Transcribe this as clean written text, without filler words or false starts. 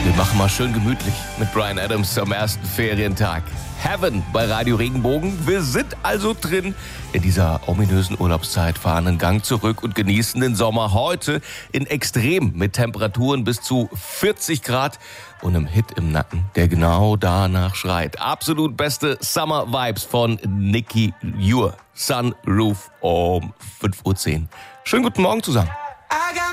Wir machen mal schön gemütlich mit Bryan Adams am ersten Ferientag. Heaven bei Radio Regenbogen. Wir sind also drin in dieser ominösen Urlaubszeit, fahren einen Gang zurück und genießen den Sommer heute in Extrem mit Temperaturen bis zu 40 Grad und einem Hit im Nacken, der genau danach schreit. Absolut beste Summer Vibes von Nicky Ure. Sunroof um 5:10 Uhr. Schönen guten Morgen zusammen.